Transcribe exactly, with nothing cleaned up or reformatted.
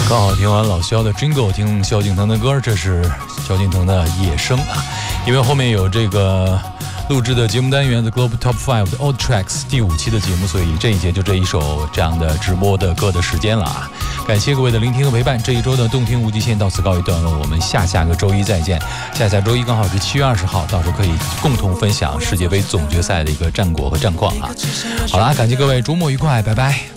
刚好听完老萧的 Jingle， 听萧敬腾的歌，这是萧敬腾的《野生》啊。因为后面有这个录制的节目单元 The Global Top Five 的 Old Tracks 第五期的节目，所以这一节就这一首这样的直播的歌的时间了啊。感谢各位的聆听和陪伴，这一周的动听无极限到此告一段落，我们下下个周一再见。下下周一刚好是七月二十号，到时候可以共同分享世界杯总决赛的一个战果和战况啊。好啦，感谢各位，周末愉快，拜拜。